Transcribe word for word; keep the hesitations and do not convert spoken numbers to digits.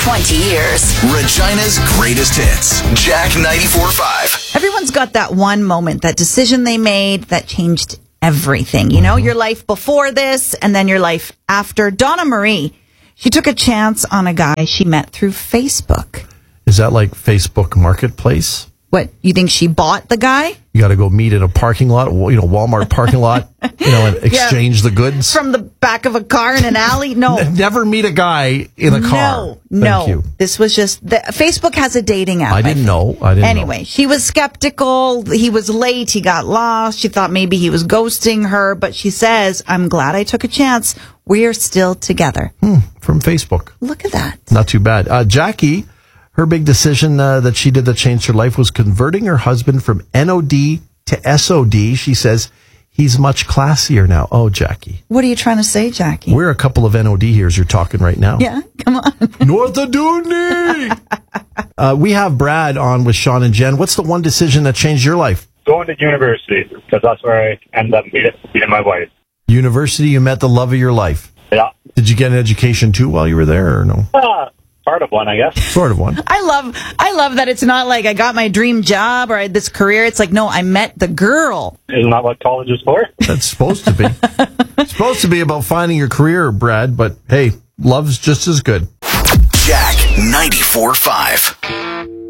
twenty years. Regina's greatest hits. Jack ninety-four point five. Everyone's got that one moment, that decision they made that changed everything. You know, your life before this and then your life after. Donna Marie, she took a chance on a guy she met through Facebook. Is that like Facebook Marketplace? What, you think she bought the guy? You got to go meet in a parking lot, you know, Walmart parking lot, you know, and exchange yeah. the goods. From the back of a car in an alley? No. Never meet a guy in a car. No, Thank no. you. This was just, the, Facebook has a dating app. I didn't I know. I didn't anyway, know. she was skeptical. He was late. He got lost. She thought maybe he was ghosting her, but she says, I'm glad I took a chance. We're still together. Hmm, from Facebook. Look at that. Not too bad. Uh, Jackie, her big decision uh, that she did that changed her life was converting her husband from N O D to S O D. She says he's much classier now. Oh, Jackie. What are you trying to say, Jackie? We're a couple of N O D here's you're talking right now. Yeah, come on. North of Dooney. uh, we have Brad on with Sean and Jen. What's the one decision that changed your life? Going to university, because that's where I ended up meeting, meeting my wife. University, you met the love of your life. Yeah. Did you get an education too while you were there or no? Uh, part of one, I guess. Sort of one. I love I love that it's not like I got my dream job or I had this career. It's like, no, I met the girl. Isn't that what college is for? That's supposed to be. It's supposed to be about finding your career, Brad, but hey, love's just as good. Jack ninety-four point five.